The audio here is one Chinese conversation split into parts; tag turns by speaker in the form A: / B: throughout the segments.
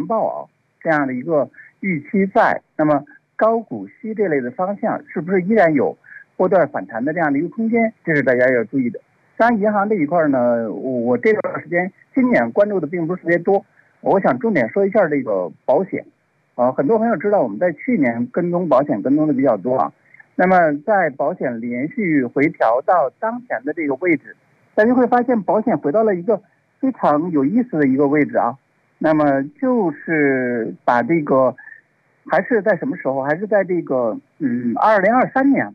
A: 报啊这样的一个预期在，那么高股息这类的方向是不是依然有波段反弹的这样的一个空间？这是大家要注意的。当然，银行这一块呢，我这段时间今年关注的并不是特别多，我想重点说一下这个保险。很多朋友知道我们在去年跟踪保险跟踪的比较多啊。那么在保险连续回调到当前的这个位置，大家会发现保险回到了一个非常有意思的一个位置啊。那么就是把这个还是在什么时候？还是在这个2023年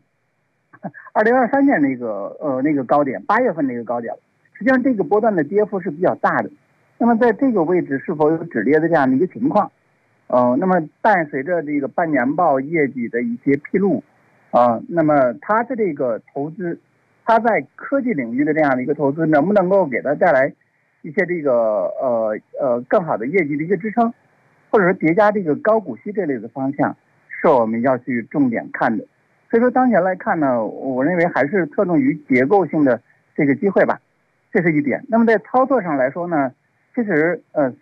A: 那个高点，8月份那个高点。实际上这个波段的跌幅是比较大的。那么在这个位置是否有止跌的这样的一个情况？那么伴随着这个半年报业绩的一些披露，那么它的这个投资，它在科技领域的这样的一个投资，能不能够给它带来一些这个更好的业绩的一个支撑，或者说叠加这个高股息这类的方向，是我们要去重点看的。所以说当前来看呢，我认为还是侧重于结构性的这个机会吧，这是一点。那么在操作上来说呢，其实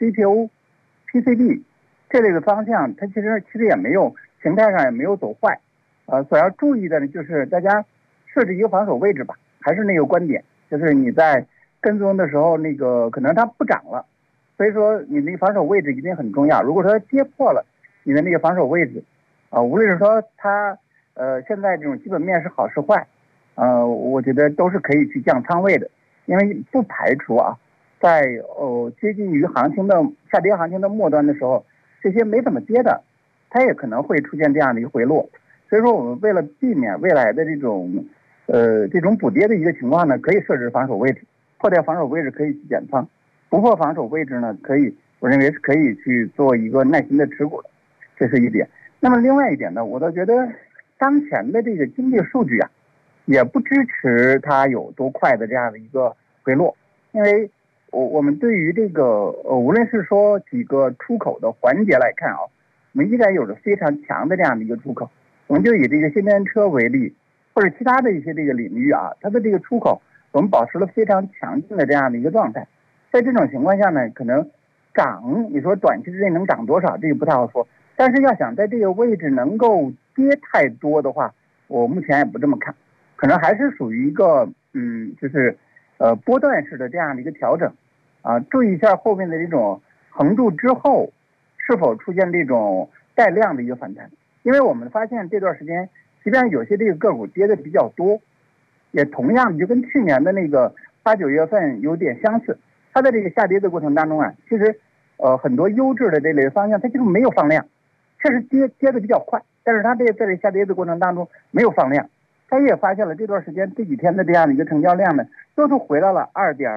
A: CPU、PCB 这类的方向，它其实也没有形态上也没有走坏，所要注意的呢，就是大家设置一个防守位置吧，还是那个观点，就是你在跟踪的时候，那个可能它不涨了，所以说你那个防守位置一定很重要。如果说跌破了你的那个防守位置，无论是说它现在这种基本面是好是坏，我觉得都是可以去降仓位的，因为不排除在接近于下跌行情的末端的时候，这些没怎么跌的，它也可能会出现这样的一个回落。所以说我们为了避免未来的这种补跌的一个情况呢，可以设置防守位置，破掉防守位置可以去减仓，不破防守位置呢，我认为是可以去做一个耐心的持股的，这是一点。那么另外一点呢，我倒觉得当前的这个经济数据也不支持它有多快的这样的一个回落，因为我们对于这个无论是说几个出口的环节来看我们依然有着非常强的这样的一个出口。我们就以这个新能源车为例，或者其他的一些这个领域它的这个出口我们保持了非常强劲的这样的一个状态。在这种情况下呢，可能你说短期之内能涨多少，这个不太好说。但是要想在这个位置能够跌太多的话，我目前也不这么看，可能还是属于一个就是波段式的这样的一个调整注意一下后面的这种横柱之后是否出现这种带量的一个反弹。因为我们发现这段时间即便有些这个个股跌的比较多，也同样就跟去年的那个8、9月份有点相似，它在这个下跌的过程当中其实很多优质的这类方向它就是没有放量，确实跌的比较快，但是它在这下跌的过程当中没有放量。它也发现了这段时间这几天的这样的一个成交量呢，都是回到了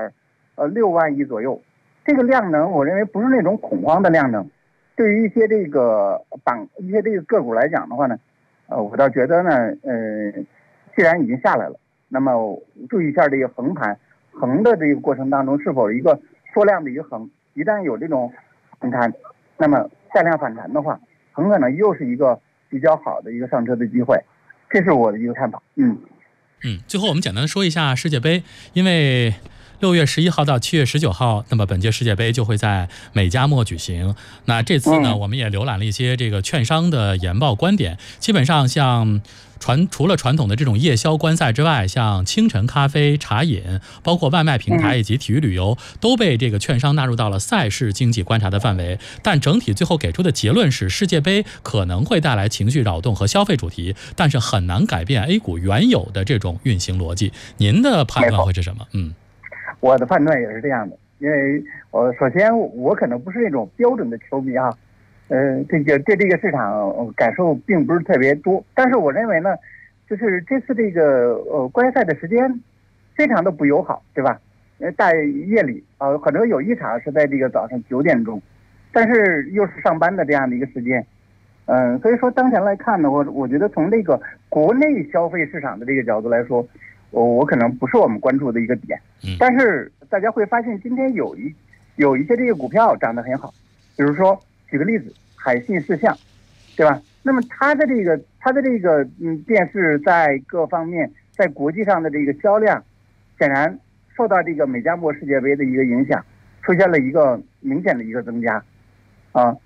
A: 2.6万亿左右。这个量能我认为不是那种恐慌的量能，对于一些这个个股来讲的话呢，我倒觉得呢，既然已经下来了，那么注意一下这个横的这个过程当中是否一个缩量的一个横，一旦有这种反弹，那么带量反弹的话，很可能又是一个比较好的一个上车的机会，这是我的一个看法。
B: 最后我们简单的说一下世界杯，因为6月11号到7月19号，那么本届世界杯就会在美加墨举行。那这次呢，我们也浏览了一些这个券商的研报观点，基本上像除了传统的这种夜宵观赛之外，像清晨咖啡、茶饮，包括外卖平台以及体育旅游，都被这个券商纳入到了赛事经济观察的范围。但整体最后给出的结论是，世界杯可能会带来情绪扰动和消费主题，但是很难改变 A 股原有的这种运行逻辑。您的判断会是什么？
A: 我的判断也是这样的，因为首先我可能不是那种标准的球迷对这个市场感受并不是特别多，但是我认为呢，就是这次这个观赛的时间非常的不友好，对吧？大夜里可能有一场是在这个早上9点钟，但是又是上班的这样的一个时间，所以说当前来看呢，我觉得从这个国内消费市场的这个角度来说，我可能不是我们关注的一个点，但是大家会发现今天有一些这个股票涨得很好，比如说举个例子，海信视像，对吧？那么它的这个电视在各方面在国际上的这个销量，显然受到这个美加墨世界杯的一个影响，出现了一个明显的一个增加